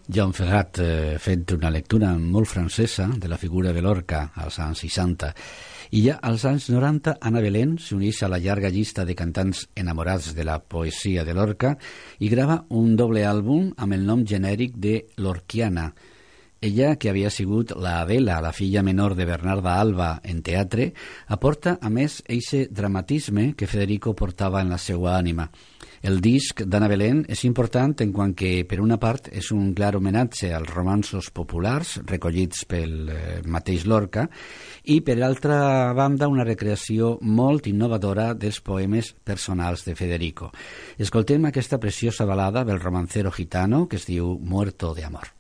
Joan Ferrat fent una lectura molt francesa de la figura de Lorca als anys 60. I ja als anys 90, Anna Belén s'uneix a la llarga llista de cantants enamorats de la poesia de Lorca i grava un doble àlbum amb el nom genèric de Lorquiana. Ella, que havia sigut la Adela, la filla menor de Bernarda Alba en teatre, aporta a més eixe dramatisme que Federico portava en la seva ànima. El disc d'Anna Belén és important en quant que, per una part, és un clar homenatge als romanços populars recollits pel mateix Lorca i, per altra banda, una recreació molt innovadora dels poemes personals de Federico. Escoltem aquesta preciosa balada del romancero gitano que es diu Muerto de amor.